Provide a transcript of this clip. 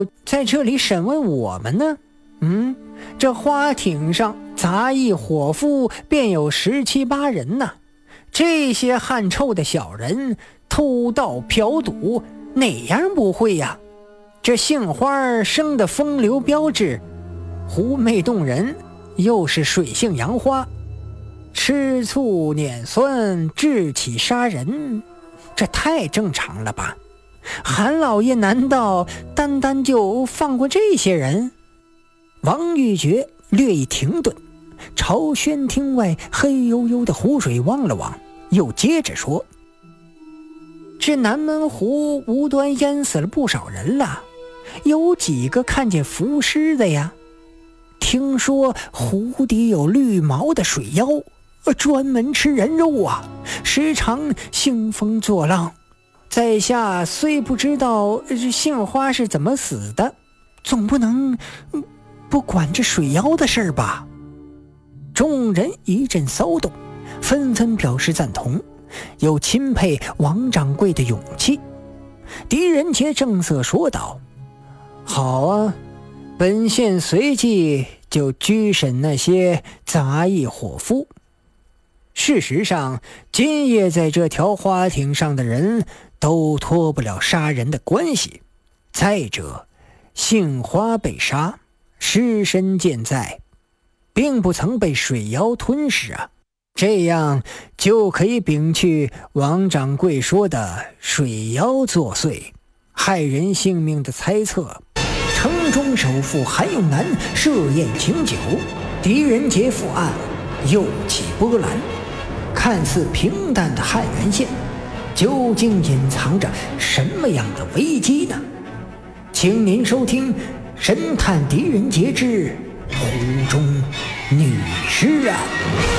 在这里审问我们呢？这花艇上杂役伙夫便有17、8人呢。这些汗臭的小人偷盗嫖赌，哪样不会呀？这杏花生的风流标致，狐媚动人，又是水性杨花，吃醋碾酸，志气杀人，这太正常了吧？韩老爷难道单就放过这些人？王玉珏略一停顿，朝轩厅外黑黝黝的湖水望了望，又接着说：这南门湖无端淹死了不少人了，有几个看见浮尸的呀？听说湖底有绿毛的水妖，专门吃人肉啊，时常兴风作浪。在下虽不知道杏花是怎么死的，总不能不管这水妖的事吧？众人一阵骚动，纷纷表示赞同，又钦佩王掌柜的勇气。狄仁杰正色说道：好啊，本县随即就拘审那些杂役伙夫。事实上，今夜在这条花艇上的人都脱不了杀人的关系。再者，杏花被杀，尸身健在，并不曾被水妖吞噬啊，这样就可以摒去王掌柜说的水妖作祟害人性命的猜测。城中首富韩永南设宴请酒，狄仁杰负案又起波澜。看似平淡的汉源县，究竟隐藏着什么样的危机呢？请您收听《神探狄仁杰之湖中女尸案》。